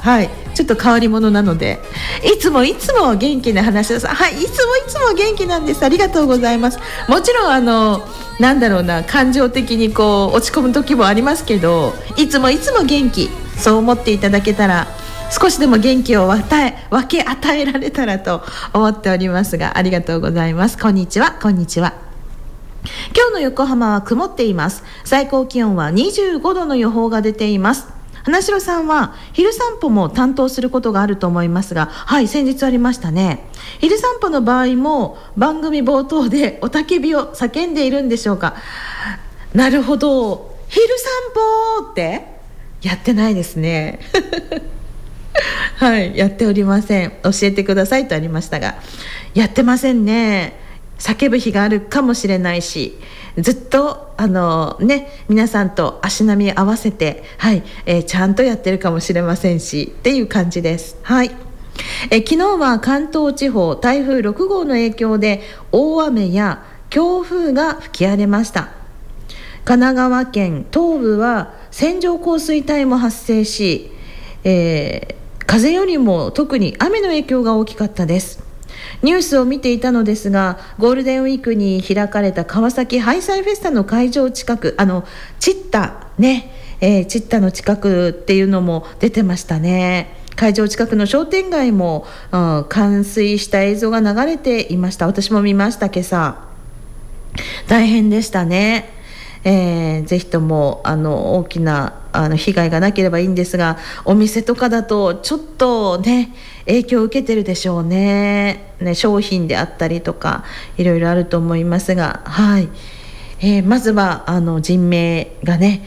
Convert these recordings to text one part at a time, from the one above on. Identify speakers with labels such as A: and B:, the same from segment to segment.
A: はい、ちょっと変わり者なので、いつも元気な話です。はい、いつも元気なんです。ありがとうございます。もちろんなんだろうな、感情的にこう落ち込む時もありますけど、いつも元気、そう思っていただけたら、少しでも元気を分け与えられたらと思っておりますが、ありがとうございます。こんにちは。今日の横浜は曇っています。最高気温は25度の予報が出ています。花城さんは昼散歩も担当することがあると思いますが、はい、先日ありましたね。昼散歩の場合も番組冒頭で雄たけびを叫んでいるんでしょうか。なるほど、昼散歩ってやってないですねはい、やっておりません。教えてくださいとありましたが、やってませんね。叫ぶ日があるかもしれないし、ずっと皆さんと足並み合わせて、はい、ちゃんとやってるかもしれませんしっていう感じです。はい。昨日は関東地方台風6号の影響で大雨や強風が吹き荒れました。神奈川県東部は線状降水帯も発生し、風よりも特に雨の影響が大きかったです。ニュースを見ていたのですが、ゴールデンウィークに開かれた川崎ハイサイフェスタの会場近く、チッタね、チッタの近くっていうのも出てましたね。会場近くの商店街も、冠水した映像が流れていました。私も見ました。今朝大変でしたね。ぜひとも大きな被害がなければいいんですが、お店とかだとちょっとね影響を受けてるでしょうね。商品であったりとかいろいろあると思いますが、はい、まずは人命がね、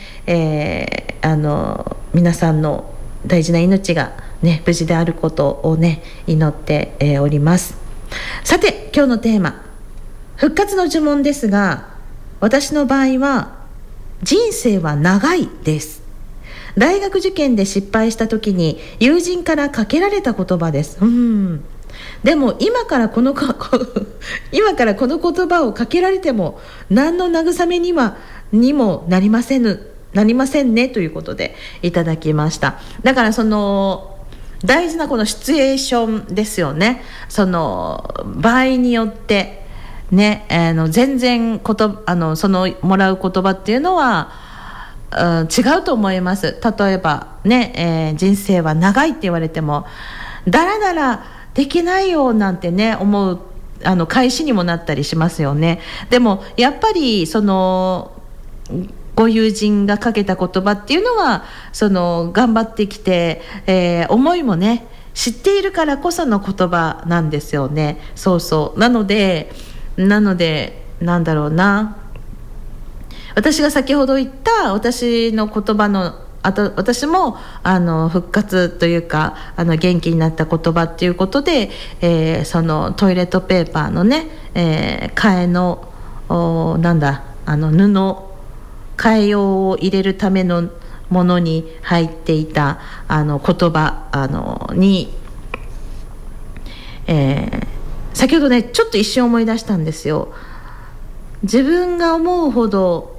A: 皆さんの大事な命がね無事であることをね祈って、おります。さて、今日のテーマ、復活の呪文ですが、私の場合は人生は長いです。大学受験で失敗した時に友人からかけられた言葉です。でも今からこの言葉をかけられても何の慰めにもなりませんねということでいただきました。だから大事なこのシチュエーションですよね。その場合によってね、全然もらう言葉っていうのは、違うと思います。例えばね、人生は長いって言われてもだらだらできないよなんてね思う返しにもなったりしますよね。でもやっぱりご友人がかけた言葉っていうのは頑張ってきて、思いもね知っているからこその言葉なんですよね。そうなのでなんだろうな、私が先ほど言った私の言葉の私も復活というか元気になった言葉っていうことで、そのトイレットペーパーのね、替えの布替え用を入れるためのものに入っていた言葉に、先ほどねちょっと一瞬思い出したんですよ。自分が思うほど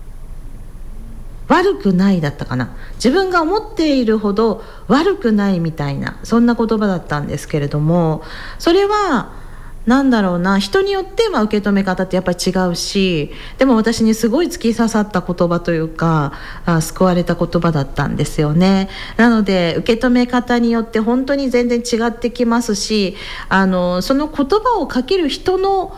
A: 悪くないだったかな、自分が思っているほど悪くないみたいな、そんな言葉だったんですけれども、それはなんだろうな、人によっては受け止め方ってやっぱり違うし、でも私にすごい突き刺さった言葉というか救われた言葉だったんですよね。なので受け止め方によって本当に全然違ってきますし、その言葉をかける人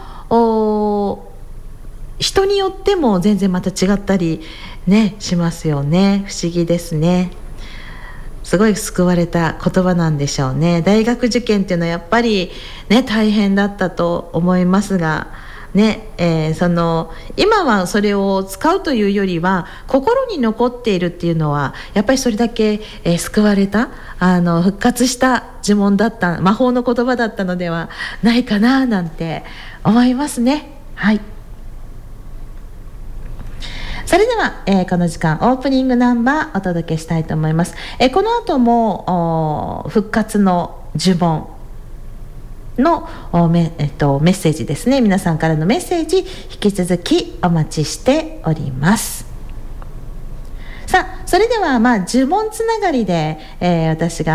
A: によっても全然また違ったりねしますよね。不思議ですね。すごい救われた言葉なんでしょうね。大学受験っていうのはやっぱりね大変だったと思いますがね、今はそれを使うというよりは心に残っているっていうのはやっぱりそれだけ、救われた復活した呪文だった、魔法の言葉だったのではないかななんて思いますね。はい、それでは、この時間オープニングナンバーお届けしたいと思います。この後も復活の呪文のメッセージですね、皆さんからのメッセージ引き続きお待ちしております。さあ、それでは呪文つながりで、私が